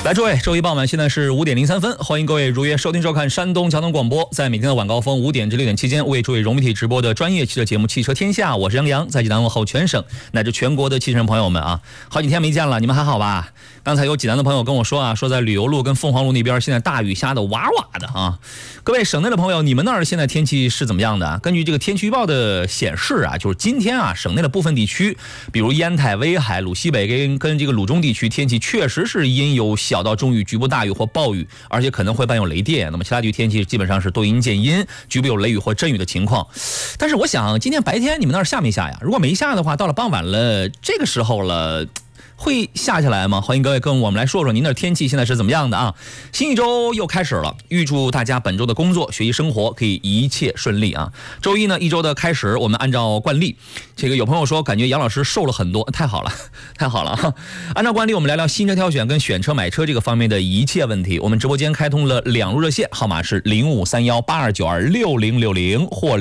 来，诸位，周一傍晚，现在是5点03分，欢迎各位如约收听收看山东交通广播，在每天的晚高峰5点至6点期间，为诸位融媒体直播的专业汽车节目《汽车天下》，我是杨洋，在济南问候全省乃至全国的汽车人朋友们啊，好几天没见了，你们还好吧？刚才有济南的朋友跟我说啊，说在旅游路跟凤凰路那边现在大雨下的哇哇的啊。各位省内的朋友，你们那儿现在天气是怎么样的？根据这个天气预报的显示啊，就是今天啊，省内的部分地区，比如烟台、威海、鲁西北跟这个鲁中地区，天气确实是阴有小到中雨，局部大雨或暴雨，而且可能会伴有雷电。那么其他地区天气基本上是多云见阴，局部有雷雨或阵雨的情况。但是我想今天白天你们那儿下没下呀？如果没下的话，到了傍晚了，这个时候了，会下起来吗？欢迎各位跟我们来说说您的天气现在是怎么样的啊？新一周又开始了，预祝大家本周的工作、学习、生活可以一切顺利啊！周一呢，一周的开始，我们按照惯例，这个有朋友说感觉杨老师瘦了很多，太好了，太好了啊！按照惯例，我们聊聊新车挑选跟选车买车这个方面的一切问题。我们直播间开通了2路热线，号码是053182926060或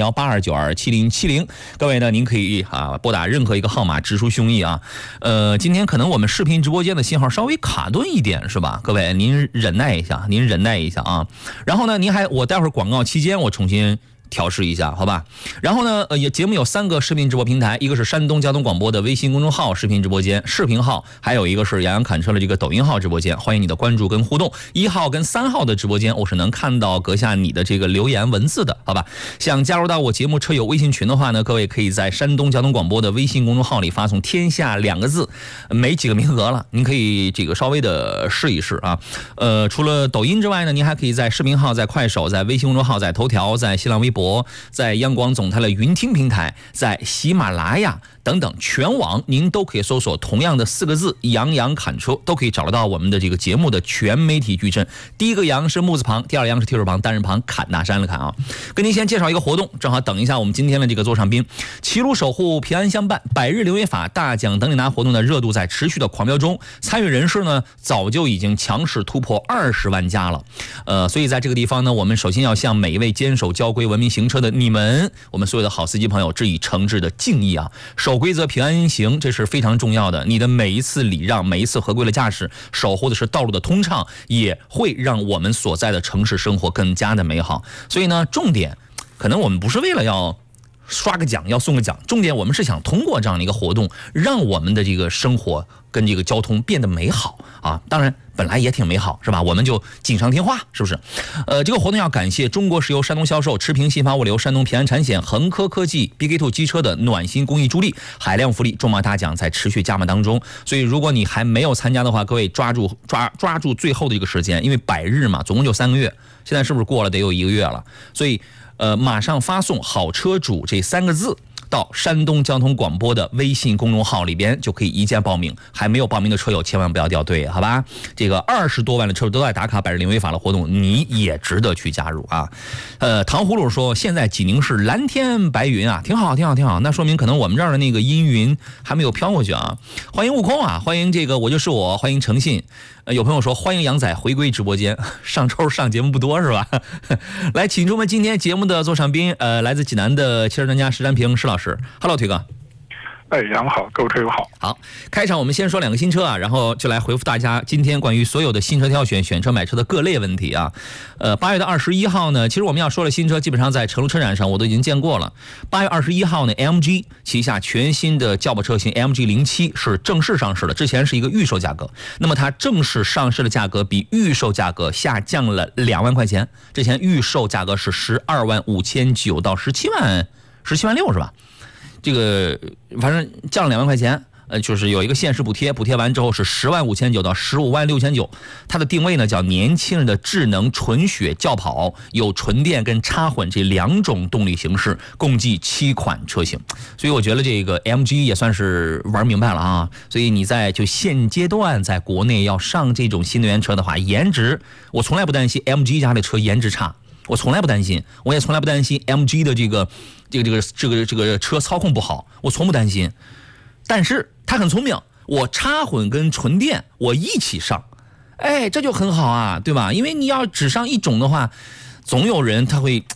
053182927070。各位呢，您可以拨打任何一个号码，直抒胸臆啊。今天可能我们视频直播间的信号稍微卡顿一点，是吧？各位，您忍耐一下，您忍耐一下啊。然后呢，我待会儿广告期间我重新调试一下，好吧？然后呢，节目有3个视频直播平台，一个是山东交通广播的微信公众号视频直播间、视频号，还有一个是杨洋侃车的这个抖音号直播间。欢迎你的关注跟互动。1号跟3号的直播间，我是能看到阁下你的这个留言文字的，好吧？想加入到我节目车友微信群的话呢，各位可以在山东交通广播的微信公众号里发送"天下"2个字，没几个名额了，您可以这个稍微的试一试啊。除了抖音之外呢，您还可以在视频号、在快手、在微信公众号、在头条、在新浪微博、在央广总台的云听平台、在喜马拉雅等等全网，您都可以搜索同样的4个字"杨洋侃车"，都可以找得到我们的这个节目的全媒体矩阵。第一个杨是木字旁，第二个杨是提手旁，单人旁，侃大山的侃啊。跟您先介绍一个活动，正好等一下我们今天的这个座上宾，齐鲁守护平安相伴100日零违法大奖等你拿活动的热度在持续的狂飙中，参与人士呢早就已经强势突破20万加了。所以在这个地方呢，我们首先要向每一位坚守交规、文明行车的你们，我们所有的好司机朋友致以诚挚的敬意啊！守规则、平安行，这是非常重要的。你的每一次礼让，每一次合规的驾驶，守护的是道路的通畅，也会让我们所在的城市生活更加的美好。所以呢，重点可能我们不是为了要刷个奖、要送个奖，重点我们是想通过这样的一个活动，让我们的这个生活跟这个交通变得美好啊！当然本来也挺美好，是吧？我们就锦上添花，是不是？这个活动要感谢中国石油山东销售、持平信发物流、山东平安产险、恒科科技、BK2 机车的暖心公益助力，海量福利、重磅大奖在持续加码当中。所以如果你还没有参加的话，各位抓住最后的一个时间，因为100日嘛，总共就3个月，现在是不是过了得有1个月了？所以马上发送"好车主"这3个字到山东交通广播的微信公众号里边，就可以一键报名。还没有报名的车友千万不要掉队，好吧？这个20多万的车友都在打卡100日零违法的活动，你也值得去加入啊！糖葫芦说现在济宁是蓝天白云啊，挺好，挺好，挺好。那说明可能我们这儿的那个阴云还没有飘过去啊。欢迎悟空啊，欢迎这个我就是我，欢迎诚信。有朋友说欢迎杨仔回归直播间，上周上节目不多是吧？来，请出我们今天节目的座上宾，来自济南的汽车专家石占平石老师。Hello， 腿哥。 杨好，各位车友好。 好，开场我们先说2个新车啊，然后就来回复大家今天关于所有的新车挑选、选车买车的各类问题啊。8月21号呢，其实我们要说的新车基本上在成都车展上我都已经见过了。8月21号呢 ，MG 旗下全新的轿跑车型 MG07是正式上市了，之前是一个预售价格，那么它正式上市的价格比预售价格下降了2万块钱，之前预售价格是12.59万到17万6是吧？这个反正降了2万块钱，就是有一个限时补贴，补贴完之后是10.59万到15.69万。它的定位呢叫年轻人的智能纯血轿跑，有纯电跟插混这2种动力形式，共计7款车型。所以我觉得这个 MG 也算是玩明白了啊。所以你在就现阶段在国内要上这种新能源车的话，颜值我从来不担心 MG 家的车颜值差。我从来不担心，我也从来不担心 MG 的这个车操控不好，我从不担心。但是他很聪明，我插混跟纯电我一起上，这就很好啊，对吧？因为你要只上一种的话，总有人他会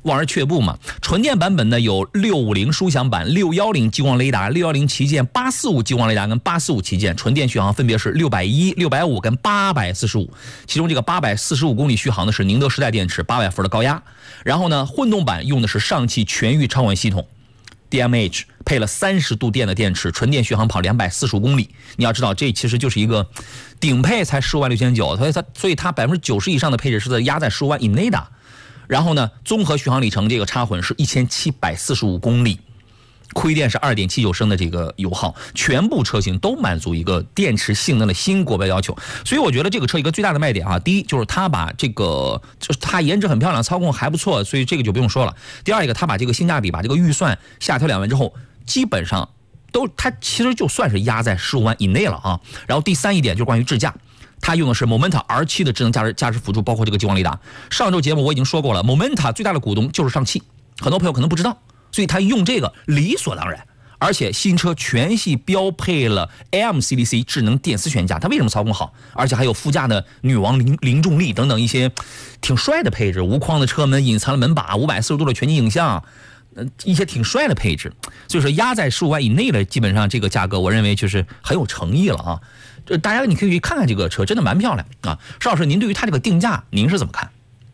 望而却步嘛。纯电版本呢有650舒享版、610激光雷达、610旗舰、845激光雷达跟845旗舰，纯电续航分别是610、650跟845，其中这个845公里续航的是宁德时代电池800伏的高压。然后呢，混动版用的是上汽全域超稳系统 DMH， 配了30度电的电池，纯电续航跑245公里。你要知道，这其实就是一个顶配才156900，所以它90%以上的配置是在压在15万以内的。然后呢，综合续航里程这个插混是1745公里，亏电是2.79升的这个油耗，全部车型都满足一个电池性能的新国标要求。所以我觉得这个车一个最大的卖点啊，第一就是它把这个，就是它颜值很漂亮，操控还不错，所以这个就不用说了。第二一个，它把这个性价比，把这个预算下调2万之后，基本上它其实就算是压在15万以内了啊。然后第三一点就是关于智驾。它用的是 Momenta R7 的智能驾驶辅助，包括这个激光雷达。上周节目我已经说过了 ，Momenta 最大的股东就是上汽，很多朋友可能不知道，所以它用这个理所当然。而且新车全系标配了 AMCDC 智能电丝悬架，它为什么操控好？而且还有副驾的女王零重力等等一些挺帅的配置，无框的车门、隐藏的门把、540度的全景影像。一些挺帅的配置，所以说压在15万以内的，基本上这个价格，我认为就是很有诚意了啊。这大家你可以去看看这个车，真的蛮漂亮啊。邵老师，您对于它这个定价，您是怎么看？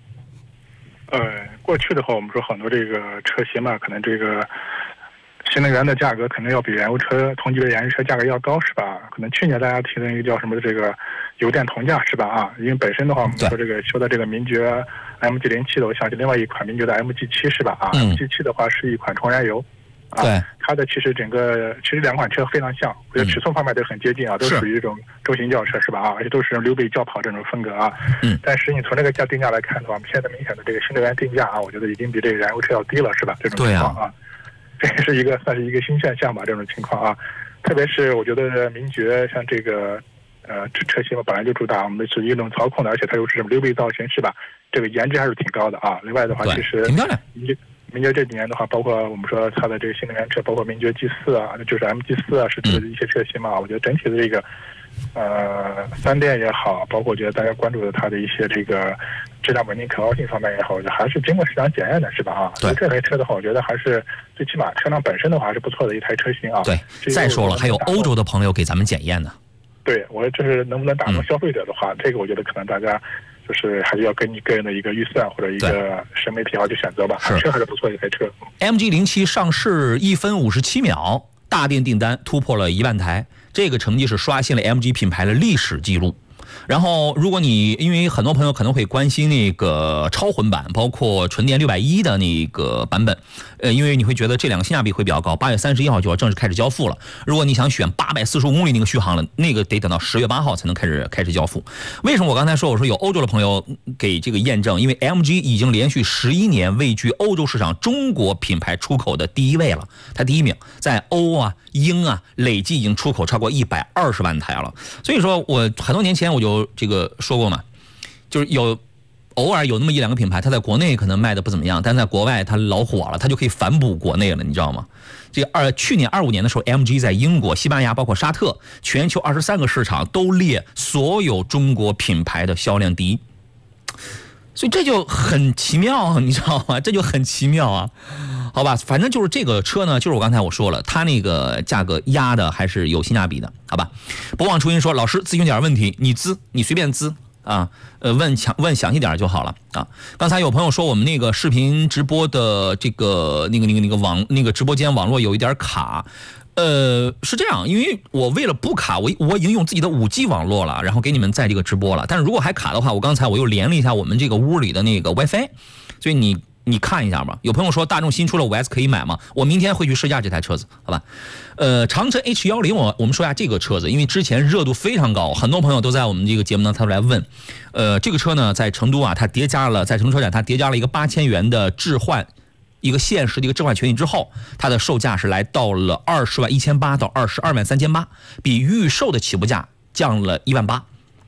过去的话，我们说很多这个车型嘛，可能这个新能源的价格可能要比燃油车同级别燃油车价格要高，是吧？可能去年大家提的一个叫什么这个油电同价，是吧？啊，因为本身的话，我们说这个修的这个名爵 MG07 的，我想起另外一款名爵的 MG7，是吧？啊，MG7 的话是一款重燃油。 对， 它的其实两款车非常像，我觉得尺寸方面都很接近啊，都属于这种中型轿车，是吧？啊，而且都是溜背轿跑这种风格啊。但是你从这个定价来看的话，我们现在明显的这个新能源定价啊，我觉得已经比这个燃油车要低了，是吧？这种情况啊，这也是算是一个新现象吧，这种情况啊。特别是我觉得名爵像这个车型本来就主打我们是运动操控的，而且它又是溜背造型，是吧？这个颜值还是挺高的啊。另外的话，其实挺漂亮。 名爵这几年的话，包括我们说它的这个新能源车，包括名爵 G4 啊，就是 MG4 啊，是这一些车型嘛。我觉得整体的这个三电也好，包括我觉得大家关注的它的一些这个质量稳定可靠性方面也好，我觉得还是经过市场检验的，是吧？啊，对，这台车的话，我觉得还是最起码车辆本身的话还是不错的一台车型啊。 对，再说了，还有欧洲的朋友给咱们检验呢。 对，我就是能不能打动消费者的话，这个我觉得可能大家。就是还是要根据个人的一个预算或者一个审美疲劳去选择吧。车还是不错的一台车。 MG07 上市1分57秒，大店订单突破了1万台，这个成绩是刷新了 MG 品牌的历史记录。然后，如果你因为很多朋友可能会关心那个超混版，包括纯电610的那个版本，因为你会觉得这两个性价比会比较高。8月31号就要正式开始交付了。如果你想选845公里那个续航了，那个得等到10月8号才能开始交付。为什么我刚才说有欧洲的朋友给这个验证？因为 MG 已经连续11年位居欧洲市场中国品牌出口的第一位了，它第一名，在欧啊、英啊累计已经出口超过120万台了。所以说我很多年前我就这个说过嘛，就是偶尔有那么1-2个品牌，它在国内可能卖的不怎么样，但在国外它老火了，它就可以反哺国内了，你知道吗？去年25年的时候 ，MG 在英国、西班牙，包括沙特，全球23个市场都列所有中国品牌的销量第一，所以这就很奇妙，你知道吗？这就很奇妙啊。好吧，反正就是这个车呢，就是我刚才我说了，它那个价格压的还是有性价比的，好吧？不忘初心说，老师咨询点问题，你随便咨啊，问详细点就好了啊。刚才有朋友说我们那个视频直播的这个那个直播间网络有一点卡。是这样，因为我为了不卡，我已经用自己的5G 网络了，然后给你们在这个直播了。但是如果还卡的话，我刚才我又连了一下我们这个屋里的那个 WiFi， 所以你看一下吧。有朋友说大众新出了5S可以买吗？我明天会去试驾这台车子，好吧？长城 H10，我们说一下这个车子，因为之前热度非常高，很多朋友都在我们这个节目呢，他都来问。这个车呢，在成都啊，它在成都车展，它叠加了一个8000元的置换。一个限时的一个置换权益之后，它的售价是来到了20万1800到22万3800，比预售的起步价降了1万8。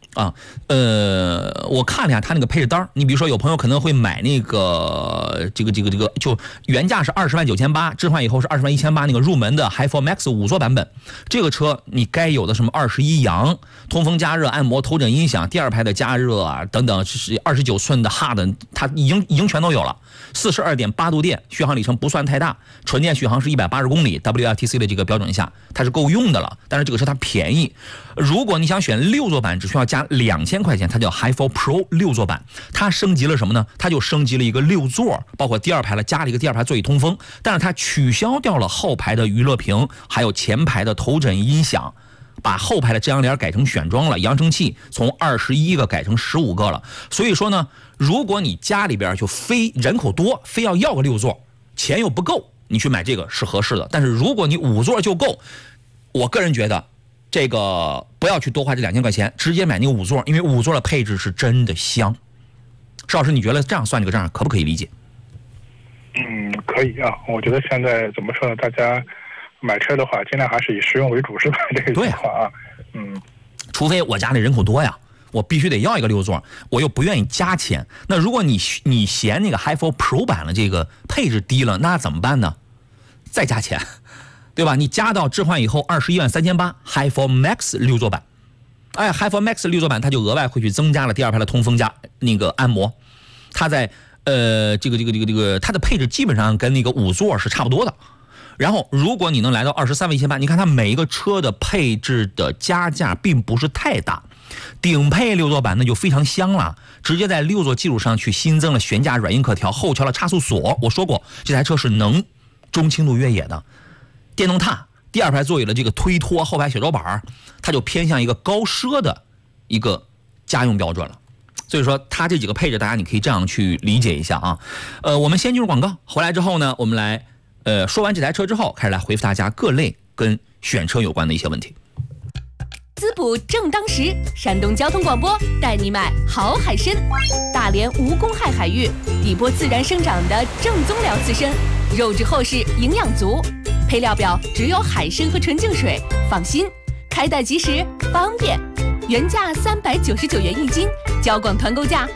啊，我看了一下他那个配置单，你比如说有朋友可能会买那个这个，就原价是20.98万，置换以后是20.18万那个入门的 Hi4 Max 5座版本。这个车你该有的什么21扬、通风加热、按摩、头枕音响、第二排的加热啊等等，是29寸的 HUD， 它已经全都有了。42.8度电，续航里程不算太大，纯电续航是180公里 ，WLTC 的这个标准下它是够用的了。但是这个车它便宜，如果你想选6座版，只需要加2000块钱，它叫 Hi4 Pro 6座版。它升级了什么呢？它就升级了一个6座，包括第二排了，加了一个第二排座椅通风，但是它取消掉了后排的娱乐屏，还有前排的头枕音响。把后排的遮阳帘改成选装了，扬声器从21个改成15个了。所以说呢，如果你家里边就非人口多，非要个6座，钱又不够，你去买这个是合适的。但是如果你5座就够，我个人觉得这个不要去多花这2000块钱，直接买那个5座，因为5座的配置是真的香。施老师，你觉得这样算这个账可不可以理解？ 可以啊。我觉得现在怎么说呢？大家买车的话，尽量还是以实用为主，是吧？这个情况啊， 除非我家里人口多呀，我必须得要一个6座，我又不愿意加钱。那如果你嫌那个 Hi4 Pro 版的这个配置低了，那怎么办呢？再加钱，对吧？你加到置换以后21.38万 Hi4 Max 6座版，Hi4 Max 6座版它就额外会去增加了第二排的通风加那个按摩，它在这个它的配置基本上跟那个5座是差不多的。然后，如果你能来到23.18万，你看它每一个车的配置的加价并不是太大。顶配6座版那就非常香了，直接在6座基础上去新增了悬架软硬可调、后桥的差速锁。我说过，这台车是能中轻度越野的。电动踏，第二排座椅的这个推脱，后排小桌板，它就偏向一个高奢的一个家用标准了。所以说，它这几个配置，大家你可以这样去理解一下啊。我们先进入广告，回来之后呢，我们来。说完这台车之后，开始来回复大家各类跟选车有关的一些问题。 滋补正当时，山东交通广播带你买好海参，大连无公害海域，底波自然生长的正宗辽刺参，肉质厚实，营养足，配料表只有海参和纯净水，放心，开袋即食，方便。原价399元1斤，交广团购价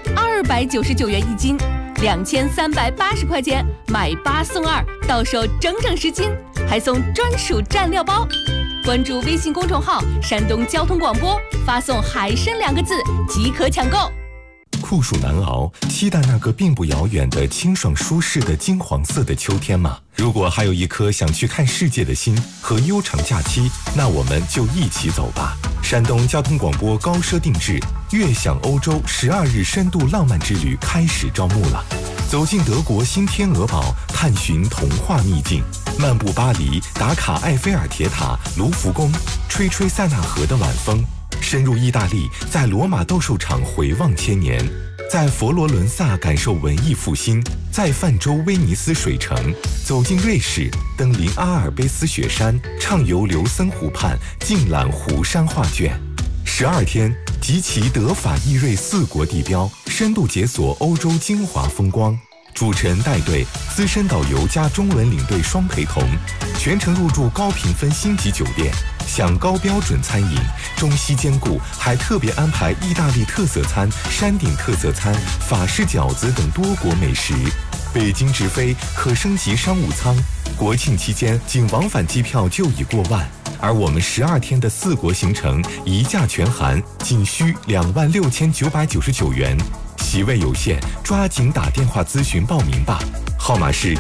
299元1斤。2380块钱买8送2，到手整10斤，还送专属蘸料包。关注微信公众号山东交通广播，发送海参2个字即可抢购。 酷暑难熬，期待那个并不遥远的清爽舒适的金黄色的秋天吗？如果还有一颗想去看世界的心和悠长假期，那我们就一起走吧。山东交通广播高奢定制悦享欧洲12日深度浪漫之旅开始招募了。走进德国新天鹅堡，探寻童话秘境，漫步巴黎，打卡埃菲尔铁塔、卢浮宫，吹吹塞纳河的晚风，深入意大利，在罗马斗兽场回望千年，在佛罗伦萨感受文艺复兴，在泛舟威尼斯水城，走进瑞士，登临阿尔卑斯雪山，畅游琉森湖畔，尽览湖山画卷。12天，集齐德法意瑞4国地标，深度解锁欧洲精华风光。主持人带队，资深导游加中文领队双陪同，全程入住高评分星级酒店，享高标准餐饮，中西兼顾，还特别安排意大利特色餐、山顶特色餐、法式饺子等多国美食。北京直飞可升级商务舱，国庆期间仅往返机票就已过万，而我们12天的4国行程一价全含，仅需26999元。席位有限，抓紧打电话咨询报名吧。号码是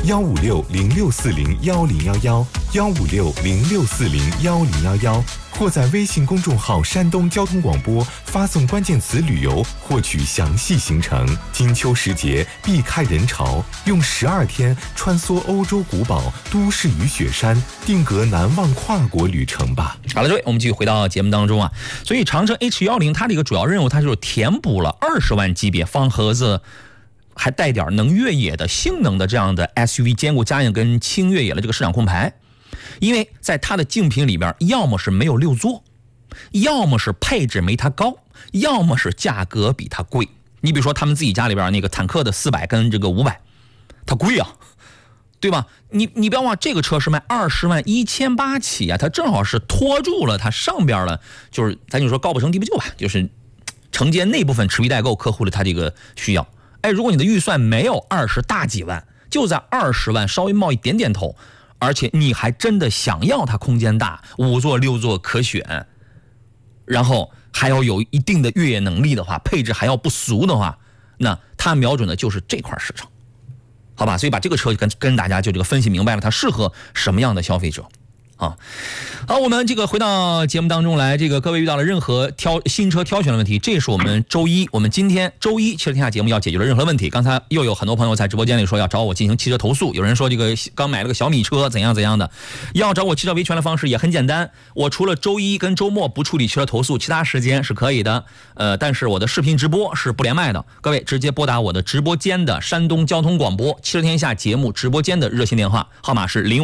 15606401011，15606401011，或在微信公众号山东交通广播发送关键词旅游获取详细行程。金秋时节避开人潮，用12天穿梭欧洲古堡、都市与雪山，定格难忘跨国旅程吧。 好了，各位，我们继续回到节目当中啊。所以长城 H10它的一个主要任务，它就是填补了20万级别方盒子还带点能越野的性能的这样的 SUV， 兼顾家用跟轻越野的这个市场空排。因为在它的竞品里边，要么是没有6座，要么是配置没它高，要么是价格比它贵。你比如说他们自己家里边那个坦克的400跟这个500，它贵啊，对吧？你不要忘，这个车是卖20.18万起啊，它正好是拖住了它上边了，就是咱就说高不成低不就吧，就是承接那部分持币待购客户的他这个需要。哎，如果你的预算没有20大几万，就在20万稍微冒一点点头，而且你还真的想要它空间大，5座6座可选，然后还要有一定的越野能力的话，配置还要不俗的话，那它瞄准的就是这块市场，好吧？所以把这个车跟大家就这个分析明白了，它适合什么样的消费者。好，我们这个回到节目当中来，这个各位遇到了任何新车挑选的问题，这是我们我们今天周一汽车天下节目要解决的任何问题。刚才又有很多朋友在直播间里说要找我进行汽车投诉，有人说这个刚买了个小米车怎样怎样的，要找我汽车维权的方式也很简单，我除了周一跟周末不处理汽车投诉，其他时间是可以的。但是我的视频直播是不连麦的，各位直接拨打我的直播间的山东交通广播汽车天下节目直播间的热线电话号码是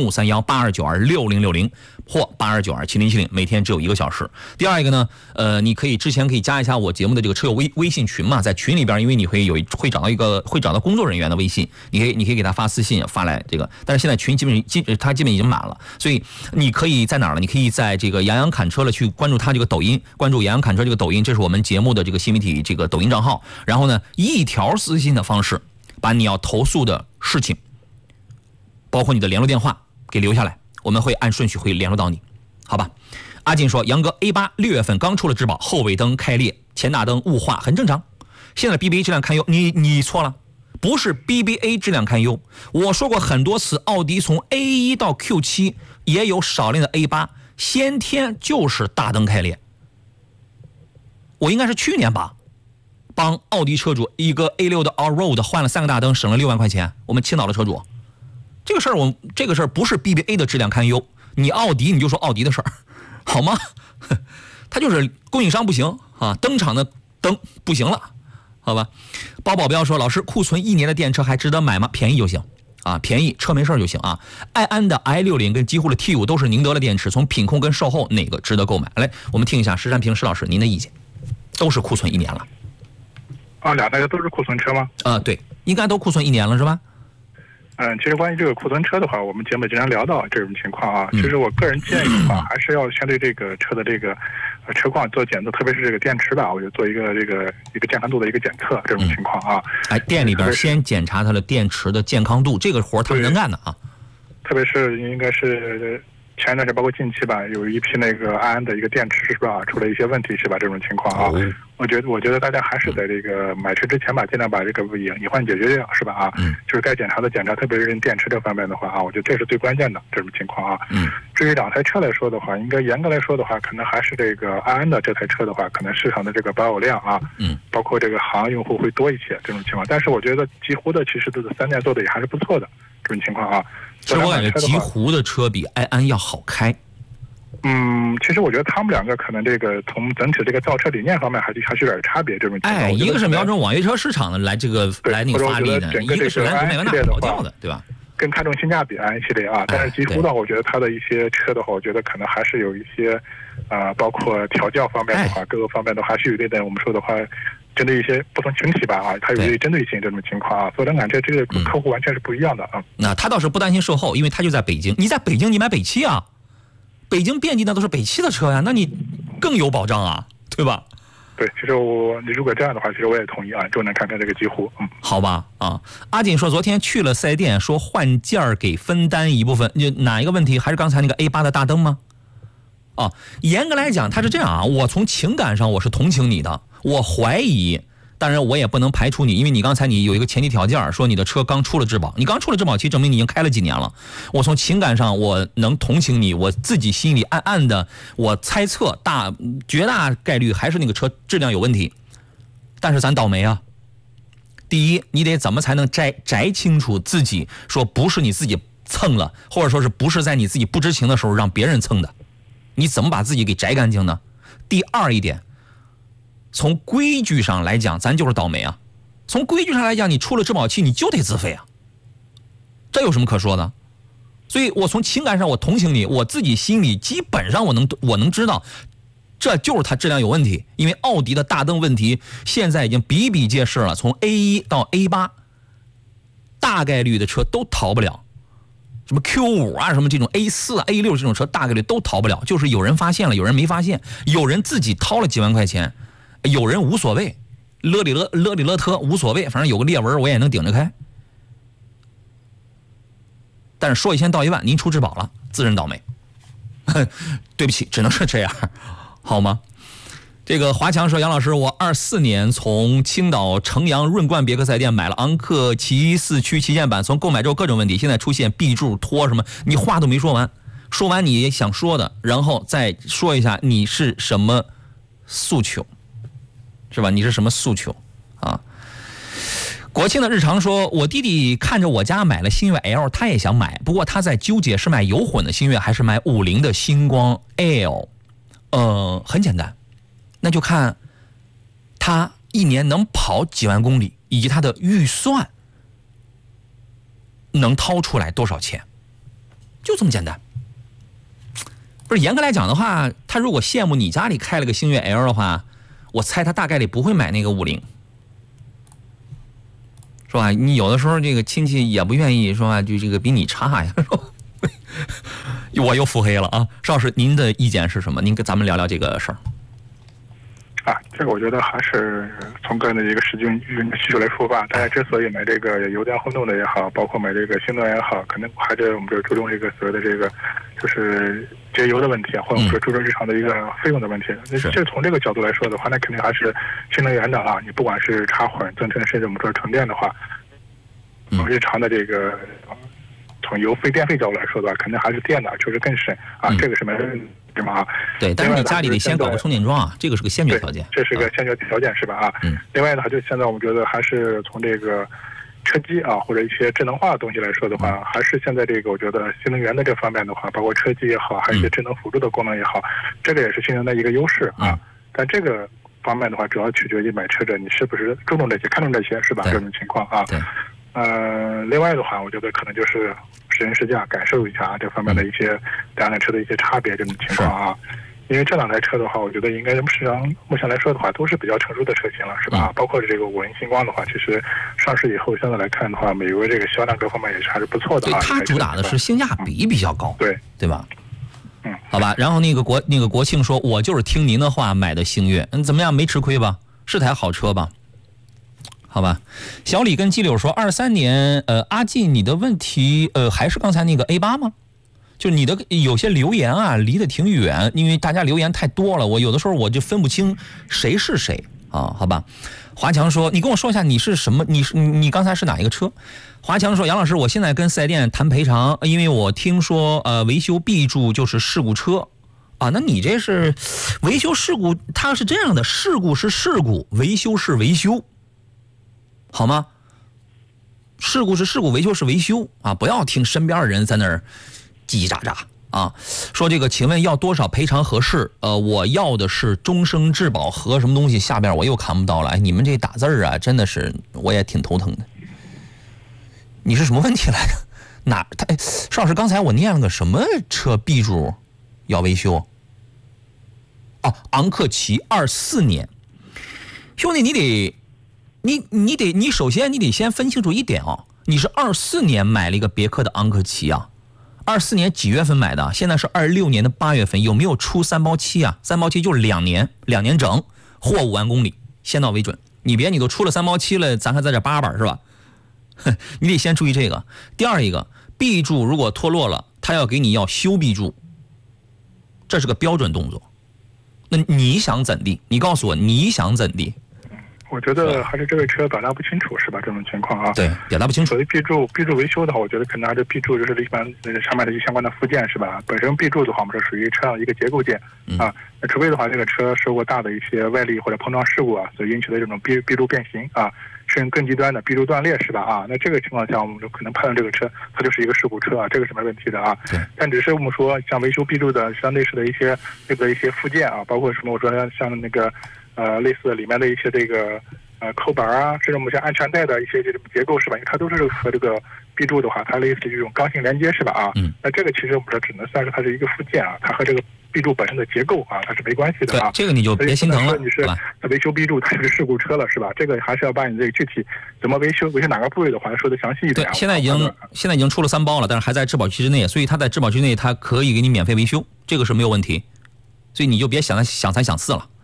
053182926060或82927070，每天只有1个小时。第二一个呢，你之前可以加一下我节目的这个车友微信群嘛，在群里边，因为你会找到工作人员的微信，你可以给他发私信发来这个，但是现在群基本已经满了，所以你可以在哪儿了？你可以在这个杨洋侃车了去关注他这个抖音，关注杨洋侃车这个抖音，这是我们节目的这个新媒体这个抖音账号。然后呢，一条私信的方式，把你要投诉的事情，包括你的联络电话给留下来。我们会按顺序会联络到你，好吧？阿进说，杨哥 A8 6月份刚出了质保，后尾灯开裂，前大灯雾化，很正常。现在 BBA 质量堪忧，你错了，不是 BBA 质量堪忧。我说过很多次，奥迪从 A1 到 Q7 也有少量的 A8， 先天就是大灯开裂。我应该是去年吧，帮奥迪车主一个 A6 的 Allroad 换了3个大灯，省了6万块钱。我们青岛的车主。这个事儿不是 BBA 的质量堪忧，你奥迪你就说奥迪的事儿，好吗？它就是供应商不行啊，登场的灯不行了，好吧？包保镖说，老师，库存1年的电车还值得买吗？便宜就行啊，便宜车没事就行啊。爱安的 i60 跟几乎的 T5 都是宁德的电池，从品控跟售后哪个值得购买？来，我们听一下石山平石老师您的意见，都是库存1年了。 两台都是库存车吗？ 对，应该都库存1年了是吧？ 其实关于这个库存车的话，我们节目经常聊到这种情况啊。其实我个人建议的话，还是要先对这个车的这个车况做检测，特别是这个电池吧，我就做一个健康度的一个检测，这种情况啊。 店里边先检查它的电池的健康度，这个活他们能干的啊。 特别是应该是前一段时间，包括近期吧，有一批那个安安的一个电池是吧，出了一些问题是吧？这种情况啊，我觉得大家还是在这个买车之前吧，尽量把这个隐患解决掉是吧？就是该检查的检查，特别是电池这方面的话啊，我觉得这是最关键的这种情况啊。至于2台车来说的话，应该严格来说的话，可能还是这个安安的这台车的话，可能市场的这个保有量啊，包括这个行用户会多一些这种情况。但是我觉得极狐的其实都是3店做的也还是不错的这种情况啊。 其实我感觉极狐的车比安安要好开。 其实我觉得他们2个可能这个从整体这个造车理念方面还是有点差别这种情况。 一个是瞄准网约车市场的来那个发力的，一个是来麦格纳调教的，对吧？ 更看重性价比安系列啊，但是极狐的话，我觉得它的一些车的话，我觉得可能还是有一些包括调教方面的话，各个方面的话还是有一点我们说的话，针对一些不同群体吧啊，它有一些针对性这种情况啊，所以感觉这个客户完全是不一样的啊。 那他倒是不担心售后，因为他就在北京，你在北京你买北汽啊。北京遍地那都是北汽的车呀，那你更有保障啊，对吧？ 对，其实你如果这样的话，其实我也同意啊，就能看看这个极狐。 好吧啊。阿锦说昨天去了4S店，说换件儿给分担一部分，哪一个问题？还是刚才那个 A8 的大灯吗？严格来讲，他是这样啊，我从情感上我是同情你的，我怀疑。当然我也不能排除你，因为你刚才有一个前提条件，说你的车刚出了质保，你刚出了质保期，证明你已经开了几年了。我从情感上我能同情你，我自己心里暗暗的我猜测绝大概率还是那个车质量有问题。但是咱倒霉啊，第一，你得怎么才能摘清楚自己说不是你自己蹭了，或者说是不是在你自己不知情的时候让别人蹭的，你怎么把自己给摘干净呢？第二一点，从规矩上来讲，咱就是倒霉啊！从规矩上来讲，你出了质保期你就得自费啊，这有什么可说的？所以我从情感上我同情你，我自己心里基本上我能知道，这就是它质量有问题。因为奥迪的大灯问题现在已经比比皆是了，从 A1 到 A8， 大概率的车都逃不了。什么 Q5 啊，什么这种 A4 啊 A6 这种车大概率都逃不了，就是有人发现了，有人没发现，有人自己掏了几万块钱。 有人无所谓，勒里勒特无所谓，反正有个裂纹我也能顶着开。但是说一千道一万，您出质保了，自认倒霉。对不起，只能是这样，好吗？这个华强说，杨老师，我24年从青岛城阳润冠别克4S店买了昂克旗4驱旗舰版，从购买之后各种问题，现在出现 B 柱脱什么，你话都没说完，说完你想说的，然后再说一下你是什么诉求，是吧？你是什么诉求啊？国庆的日常说，我弟弟看着我家买了星越 L， 他也想买，不过他在纠结是买油混的星越还是买50的星光 L。很简单，那就看他一年能跑几万公里，以及他的预算能掏出来多少钱，就这么简单。不是严格来讲的话，他如果羡慕你家里开了个星越 L 的话，我猜他大概率不会买那个50。是吧？你有的时候这个亲戚也不愿意说吧，就这个比你差呀。我又腹黑了啊！邵老师，您的意见是什么？您跟咱们聊聊这个事儿。 这个我觉得还是从个人的一个实际需求来出发。大家之所以买这个油电混动的也好，包括买这个新能源也好，可能还是我们就注重这个所谓的这个就是节油的问题，或者说注重日常的一个费用的问题。这从这个角度来说的话，那肯定还是新能源的啊。你不管是插混、增程，甚至我们说纯电的话，日常的这个从油费、电费角度来说的话，肯定还是电的，就是更省啊。这个是没问题。 对，但是你家里得先搞个充电桩啊，这个是个先决条件。 这是个先决条件是吧？另外呢，就现在我们觉得还是从这个车机啊或者一些智能化的东西来说的话，还是现在这个我觉得新能源的这方面的话，包括车机也好，还有一些智能辅助的功能也好，这个也是新能源的一个优势啊。但这个方面的话，主要取决于买车者你是不是注重这些、看重这些，是吧？这种情况啊。另外的话，我觉得可能就是实人试驾，感受一下这方面的一些两辆车的一些差别这种情况啊。因为这两台车的话，我觉得应该市场目前来说的话，都是比较成熟的车型了，是吧？包括这个5人星光的话，其实上市以后现在来看的话，美国这个销量各方面也是还是不错的啊。 对，它主打的是性价比比较高，对吧？好吧。然后那个国庆说，我就是听您的话买的星越，怎么样？没吃亏吧？是台好车吧？好吧。小李跟鸡柳说，23年，阿进，你的问题还是刚才那个 A8 吗？就你的有些留言啊离得挺远，因为大家留言太多了，我有的时候我就分不清谁是谁啊。好吧。华强说，你跟我说一下你是什么？你刚才是哪一个车？华强说，杨老师，我现在跟4S店谈赔偿，因为我听说维修 B 柱就是事故车啊。那你这是维修事故，它是这样的，事故是事故，维修是维修，好吗？事故是事故，维修是维修啊！不要听身边的人在那儿叽叽喳喳啊，说这个，请问要多少赔偿合适？我要的是终生质保和什么东西？下边我又看不到了。你们这打字啊，真的是我也挺头疼的。你是什么问题来着？邵老师，刚才我念了个什么车 B 柱要维修？哦，昂克旗24年，兄弟，你首先你得先分清楚一点啊，你是24年买了一个别克的昂克旗啊。24年几月份买的？现在是26年的8月份，有没有出3包期啊？3包期就是2年整，或5万公里，先到为准。你别你都出了3包期了，咱还在这叭叭是吧？你得先注意这个。第二一个 ，B 柱如果脱落了，他要给你要修 B 柱，这是个标准动作。那你想怎地？你告诉我你想怎地？ 我觉得还是这位车表达不清楚，是吧？这种情况啊， 对，表达不清楚。 所谓 B 柱维修的话，我觉得可能还是 B 柱就是一般上面的一些相关的附件，是吧？本身 B 柱的话，我们是属于车上一个结构件啊。那除非的话，这个车受过大的一些外力或者碰撞事故啊，所引起的这种 B 柱变形啊，甚至更极端的 B 柱断裂，是吧？啊，那这个情况下，我们就可能判断这个车它就是一个事故车啊，这个是没问题的啊。但只是我们说像维修 B 柱的像类似的一些附件啊，包括什么我说像那个类似里面的一些这个。扣板啊，甚至我们像安全带的一些这种结构是吧？它都是和这个 B 柱的话，它类似于这种刚性连接是吧？啊，那这个其实我们说只能算是它是一个附件啊，它和这个 B 柱本身的结构啊，它是没关系的啊。 对，这个你就别心疼了， 你是维修 B 柱，它就是事故车了是吧？这个还是要把你这个具体怎么维修哪个部位的话说的详细一点。 对，现在已经出了3包了，但是还在质保期之内，所以它在质保期内它可以给你免费维修，这个是没有问题。所以你就别想3想4了。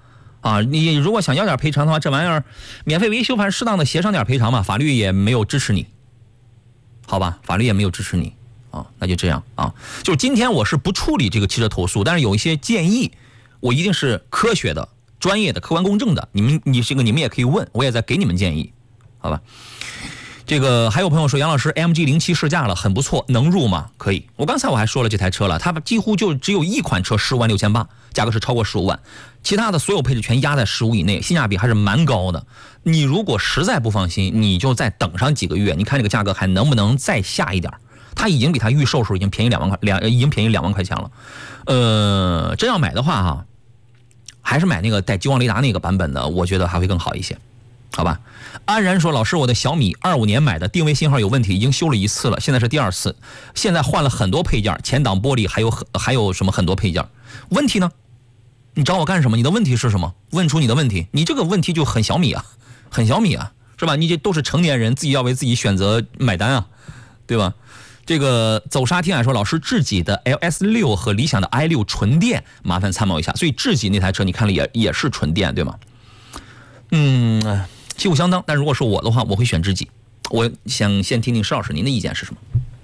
啊，你如果想要点赔偿的话，这玩意儿免费维修，反正适当的协商点赔偿嘛，法律也没有支持你，好吧？法律也没有支持你啊，那就这样啊。就是今天我是不处理这个汽车投诉，但是有一些建议，我一定是科学的、专业的、客观公正的。你们也可以问，我也在给你们建议，好吧？这个还有朋友说，杨老师 MG07试驾了，很不错，能入吗？可以。我刚才还说了这台车了，它几乎就只有一款车156800，价格是超过15万，其他的所有配置全压在15以内，性价比还是蛮高的。你如果实在不放心，你就再等上几个月，你看这个价格还能不能再下一点？它已经比它预售时候已经便宜2万块钱了。真要买的话哈，还是买那个带激光雷达那个版本的，我觉得还会更好一些。好吧，安然说，老师，我的小米25年买的，定位信号有问题，已经修了1次了，现在是第2次，现在换了很多配件，前挡玻璃还有什么很多配件，问题呢？你找我干什么？你的问题是什么？问出你的问题，你这个问题就很小米啊，是吧？你这都是成年人，自己要为自己选择买单啊，对吧？这个走沙天海说，老师，智己的 LS6 和理想的 i6 纯电，麻烦参谋一下。所以智己那台车你看了也是纯电，对吗？旗鼓相当，但如果是我的话，我会选智己。我想先听听施老师您的意见是什么？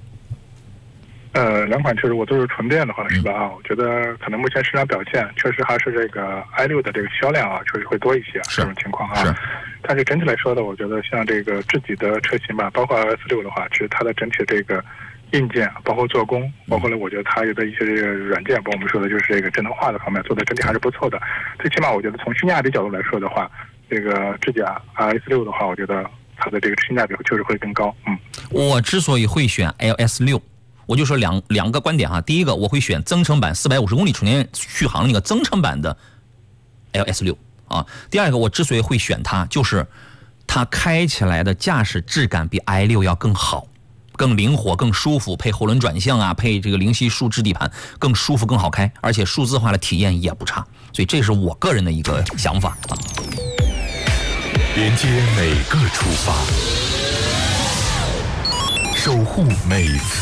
两款车如果都是纯电的话，是吧？我觉得可能目前市场表现确实还是这个 i6 的这个销量啊，确实会多一些这种情况啊。但是整体来说呢，我觉得像这个智己的车型吧，包括 LS6 的话，其实它的整体这个硬件，包括做工，包括呢，我觉得它有的一些这个软件，包括我们说的就是这个智能化的方面做的整体还是不错的。最起码我觉得从性价比角度来说的话，这个智己 LS6 的话，我觉得它的这个性价比就是会更高。 我之所以会选 LS6， 我就说两个观点哈。第一个，我会选增程版450公里纯电续航那个增程版的 LS6 啊。第二个，我之所以会选它，就是它开起来的驾驶质感比 i6 要更好，更灵活，更舒服，配后轮转向啊，配这个灵犀树脂底盘更舒服更好开，而且数字化的体验也不差。所以这是我个人的一个想法啊。 连接每个出发，守护每次